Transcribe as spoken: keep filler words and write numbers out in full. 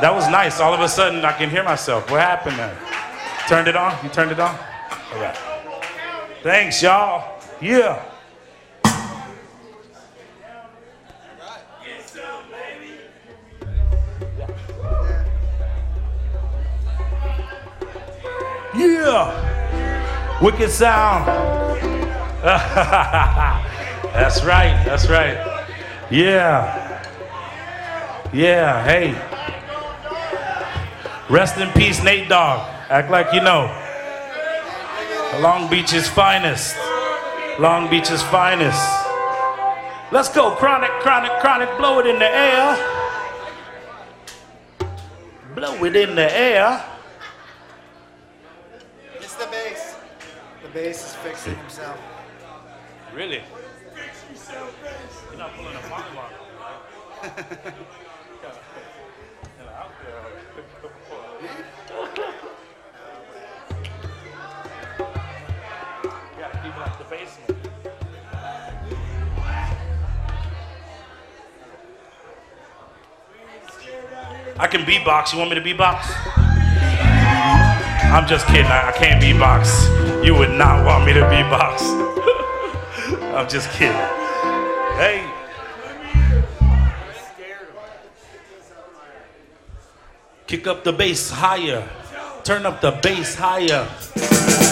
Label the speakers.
Speaker 1: That was nice. All of a sudden, I can hear myself. What happened there? Turned it on? You turned it on? All right. Thanks, y'all. Yeah. Yeah. Wicked sound. That's right. That's right. Yeah. Yeah. Hey. Rest in peace, Nate Dogg. Act like you know. Long Beach's finest. Long Beach's finest. Let's go. Chronic, chronic, chronic. Blow it in the air. Blow it in the air.
Speaker 2: It's the bass. The bass is fixing himself.
Speaker 1: Really? You're not pulling a Mark Mark. Gotta keep it like the basement. I can beatbox. You want me to beatbox? I'm just kidding. I, I can't beatbox. You would not want me to beatbox. I'm just kidding. Hey. Kick up the bass higher. Turn up the bass higher.